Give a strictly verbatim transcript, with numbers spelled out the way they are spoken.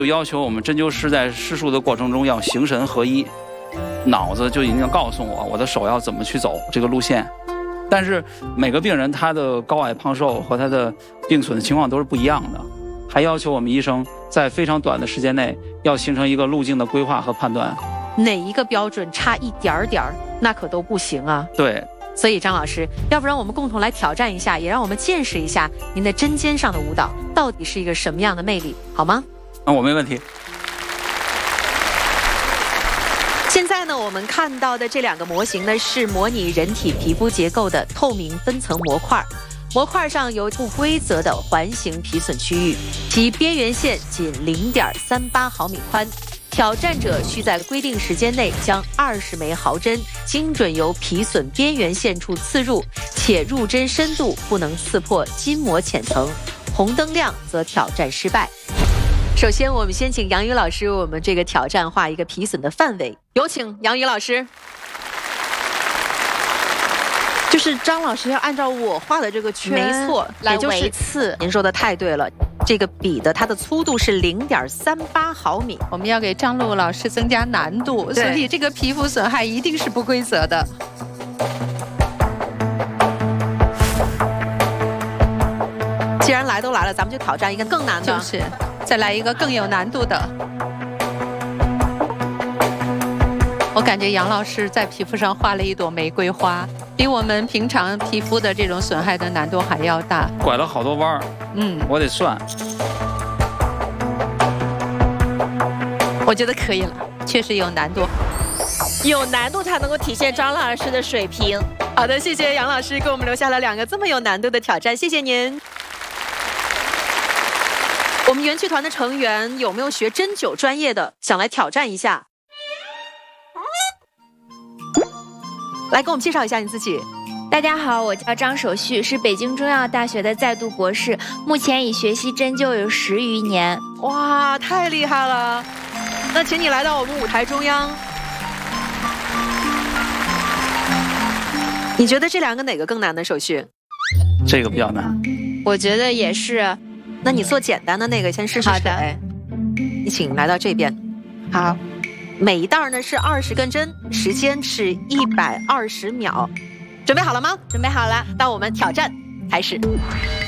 就要求我们针灸师在施术的过程中要形神合一，脑子就已经告诉我我的手要怎么去走这个路线。但是每个病人他的高矮胖瘦和他的病损的情况都是不一样的，还要求我们医生在非常短的时间内要形成一个路径的规划和判断。 哪一个标准差一点点儿，那可都不行啊。 对。 所以张老师，要不然我们共同来挑战一下，也让我们见识一下您的针尖上的舞蹈到底是一个什么样的魅力，好吗？ 那我没问题。 现在呢，我们看到的这两个模型呢，是模拟人体皮肤结构的透明分层模块，模块上有不规则的环形皮损区域，其边缘线仅 零点三八毫米宽。挑战者需在规定时间内将二十枚毫针精准由皮损边缘线处刺入，且入针深度不能刺破筋膜浅层，红灯亮则挑战失败。首先，我们先请杨宇老师为我们这个挑战画一个皮损的范围，有请杨宇老师。 就是张老师要按照我画的这个圈， 没错， 来围刺。 您说的太对了，这个笔的它的粗度是 零点三八毫米。 我们要给张璐老师增加难度，所以这个皮肤损害一定是不规则的。 既然来都来了，咱们就挑战一个更难的， 就是再来一个更有难度的。我感觉杨老师在皮肤上画了一朵玫瑰花，比我们平常皮肤的这种损害的难度还要大。 拐了好多弯儿，嗯，我得算。 我觉得可以了，确实有难度， 有难度才能够体现张老师的水平。 好的，谢谢杨老师给我们留下了两个这么有难度的挑战，谢谢您。我们园区团的成员有没有学针灸专业的，想来挑战一下？来，给我们介绍一下你自己。 大家好，我叫张守旭，是北京中药大学的在读博士，目前已学习针灸有十余年。 哇，太厉害了！那请你来到我们舞台中央。你觉得这两个哪个更难呢？守旭？ 这个比较难。 我觉得也是。 那你做简单的那个，先试试水。 好的。 你请来到这边。 好。 每一袋呢是二十根针，时间是一百二十秒。准备好了吗？ 准备好了， 那我们挑战开始。